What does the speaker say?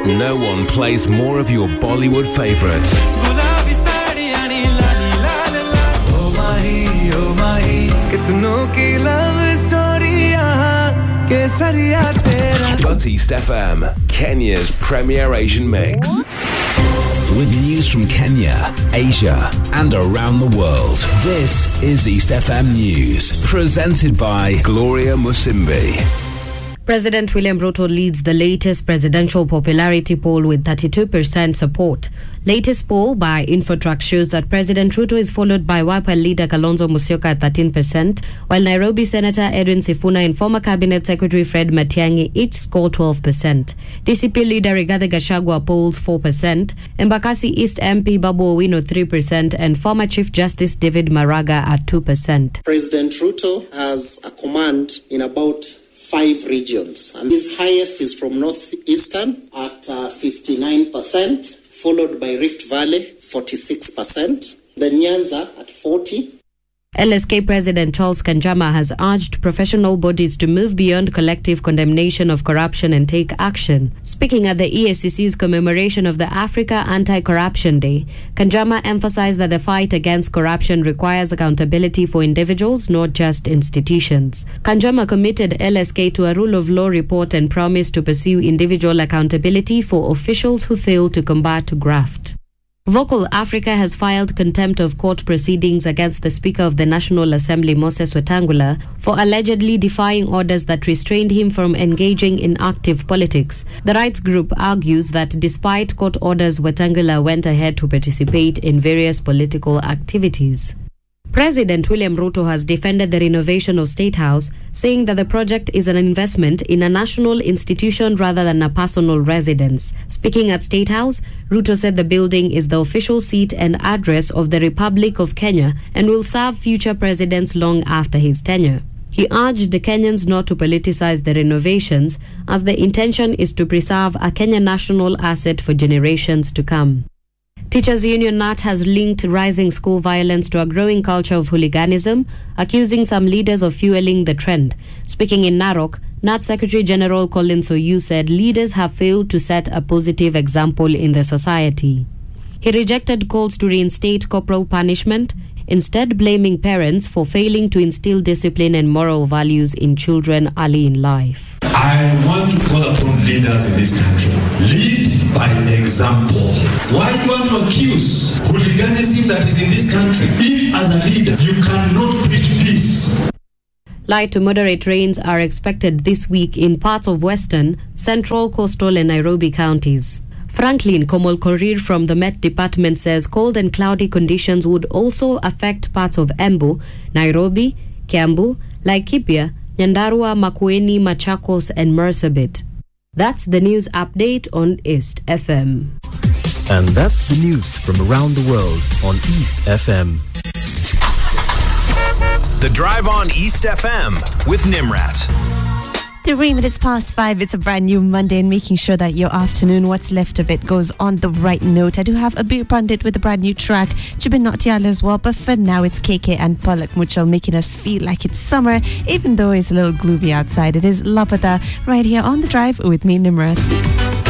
No one plays more of your Bollywood favorites. Oh mahi, kitno ki love story yahan, kesariya tera. But East FM, Kenya's premier Asian mix. With news from Kenya, Asia, and around the world. This is East FM News, presented by Gloria Musimbi. President William Ruto leads the latest presidential popularity poll with 32% support. Latest poll by Infotrack shows that President Ruto is followed by Wiper leader Kalonzo Musyoka at 13%, while Nairobi Senator Edwin Sifuna and former Cabinet Secretary Fred Matiang'i each score 12%. DCP leader Rigathi Gachagua polls 4%, Embakasi East MP Babu Owino 3%, and former Chief Justice David Maraga at 2%. President Ruto has a command in about 5 regions, and his highest is from Northeastern at 59%, followed by Rift Valley 46%, then Nyanza at 40%. LSK President Charles Kanjama has urged professional bodies to move beyond collective condemnation of corruption and take action. Speaking at the EACC's commemoration of the Africa Anti-Corruption Day, Kanjama emphasized that the fight against corruption requires accountability for individuals, not just institutions. Kanjama committed LSK to a rule of law report and promised to pursue individual accountability for officials who fail to combat graft. Vocal Africa has filed contempt of court proceedings against the Speaker of the National Assembly, Moses Wetangula, for allegedly defying orders that restrained him from engaging in active politics. The rights group argues that despite court orders, Wetangula went ahead to participate in various political activities. President William Ruto has defended the renovation of State House, saying that the project is an investment in a national institution rather than a personal residence. Speaking at State House, Ruto said the building is the official seat and address of the Republic of Kenya and will serve future presidents long after his tenure. He urged the Kenyans not to politicize the renovations, as the intention is to preserve a Kenya national asset for generations to come. Teachers Union NAT has linked rising school violence to a growing culture of hooliganism, accusing some leaders of fueling the trend. Speaking in Narok, NAT Secretary General Collins Oyu said leaders have failed to set a positive example in the society. He rejected calls to reinstate corporal punishment, instead blaming parents for failing to instill discipline and moral values in children early in life. I want to call upon leaders in this country. Lead by example. Why do you want to accuse hooliganism that is in this country if as a leader you cannot preach peace? Light to moderate rains are expected this week in parts of Western, Central, Coastal and Nairobi counties. Franklin Komol-Korir from the Met Department says cold and cloudy conditions would also affect parts of Embu, Nairobi, Kiambu, Laikipia, Nyandarua, Makueni, Machakos and Marsabit. That's the news update on East FM. And that's the news from around the world on East FM. The Drive on East FM with Nimrat. 3 minutes past 5. It's a brand new Monday, and making sure that your afternoon, what's left of it, goes on the right note. I do have a big pundit with a brand new track, Jubin Nautiyal as well, but for now it's KK and Palak Muchal making us feel like it's summer, even though it's a little gloomy outside. It is Lapata right here on The Drive with me, Nimrat.